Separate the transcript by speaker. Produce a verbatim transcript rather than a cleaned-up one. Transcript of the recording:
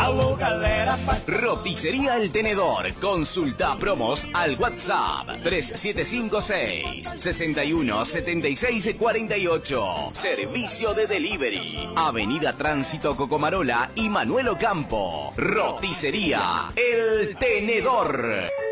Speaker 1: Alô, galera.
Speaker 2: Roticería El Tenedor. Consulta promos al WhatsApp tres siete cinco seis, seis uno siete seis cuatro ocho. Servicio de delivery. Avenida Tránsito Cocomarola y Manuel Ocampo. Roticería El Tenedor.